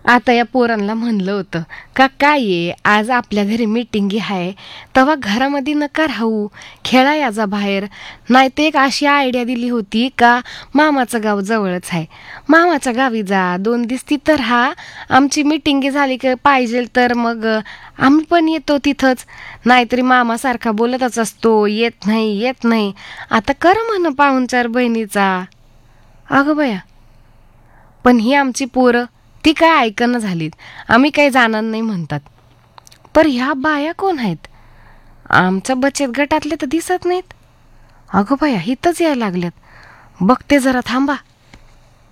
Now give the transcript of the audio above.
आता या पोरांना म्हणलं होतं का काय आहे, आज आपल्या घरी मीटिंगी आहे, तेव्हा घरामध्ये नका राहू, खेळा याचा बाहेर. नाही तर एक अशी आयडिया दिली होती का मामाचं गाव जवळच आहे, मामाच्या गावी जा, 2 दिवस तिथं राहा, आमची मीटिंगी झाली का पाहिजे तर मग आम्ही पण येतो तिथंच. नाहीतरी मामासारखा बोलतच असतो, येत नाही येत नाही. आता कर म्हण पाहुणचार बहिणीचा. अगं बया, पण ही आमची पोरं ती काय ऐकणं झालीत. आम्ही काही जाणार नाही म्हणतात. पर ह्या बाया कोण आहेत? आमच्या बचत गटातले तर दिसत नाहीत. अगं बाया, हिथंच यायला लागल्यात. बघते जरा, थांबा.